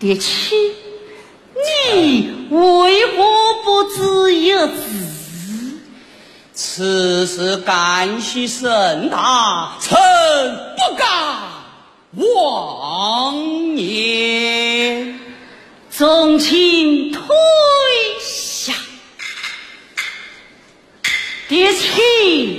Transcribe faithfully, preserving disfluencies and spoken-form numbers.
爹亲，你为何不知一字？ 此事干系甚大，臣不敢妄言。 众卿退下。爹亲，